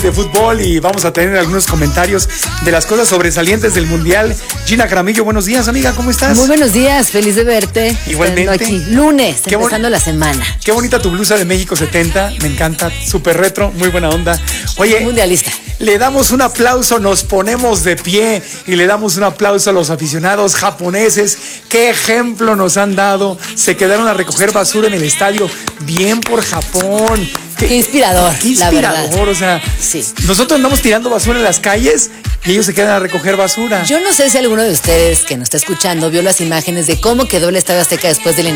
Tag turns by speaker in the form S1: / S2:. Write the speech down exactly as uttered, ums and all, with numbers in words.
S1: de fútbol y vamos a tener algunos comentarios de las cosas sobresalientes del Mundial. Gina Jaramillo, buenos días, amiga, ¿cómo estás?
S2: Muy buenos días, feliz de verte.
S1: Igualmente.
S2: Aquí, lunes,
S1: Qué
S2: empezando
S1: bon-
S2: la semana.
S1: Qué bonita tu blusa de México setenta, me encanta, súper retro, muy buena onda. Oye,
S2: Mundialista.
S1: le damos un aplauso, nos ponemos de pie y le damos un aplauso a los aficionados japoneses. Qué ejemplo nos han dado. Se quedaron a recoger basura en el estadio. Bien por Japón.
S2: Qué, qué inspirador,
S1: Qué inspirador,
S2: la verdad.
S1: o sea,
S2: Sí.
S1: nosotros andamos tirando basura en las calles y ellos se quedan a recoger basura.
S2: Yo no sé si alguno de ustedes que nos está escuchando vio las imágenes de cómo quedó el Estadio Azteca después del